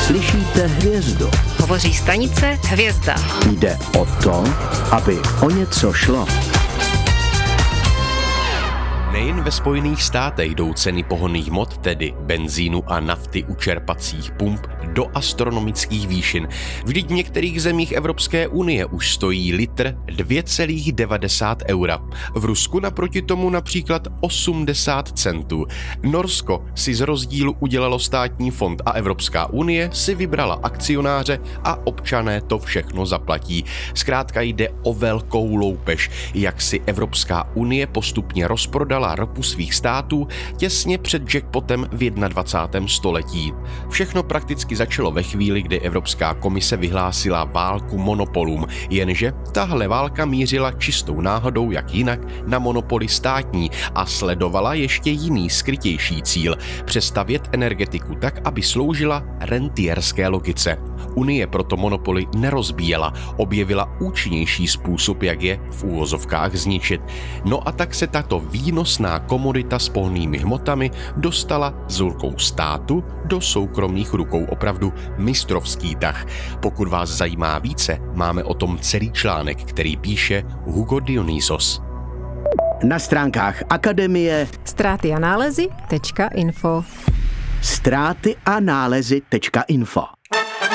Slyšíte hvězdu. Hovoří stanice Hvězda. Jde o to, aby o něco šlo. Nejen ve Spojených státech jdou ceny pohonných hmot, tedy benzínu a nafty u čerpacích pump, do astronomických výšin. Vždyť v některých zemích Evropské unie už stojí litr 2,90 eura. V Rusku naproti tomu například 80 centů. Norsko si z rozdílu udělalo státní fond a Evropská unie si vybrala akcionáře a občané to všechno zaplatí. Zkrátka jde o velkou loupež, jak si Evropská unie postupně rozprodala ropu svých států těsně před jackpotem v 21. století. Všechno prakticky začalo ve chvíli, kdy Evropská komise vyhlásila válku monopolům, jenže tahle válka mířila čistou náhodou, jak jinak, na monopoly státní a sledovala ještě jiný skrytější cíl – přestavět energetiku tak, aby sloužila rentierské logice. Unie proto monopoly nerozbíjela, objevila účinnější způsob, jak je v úvozovkách zničit. No a tak se tato výnosná komodita s pohonnými hmotami dostala z rukou státu do soukromých rukou. Opravdu mistrovský tah. Pokud vás zajímá více, máme o tom celý článek, který píše Hugo Dionysos. Na stránkách Akademie Ztráty a nálezy.info ztráty a nálezy.info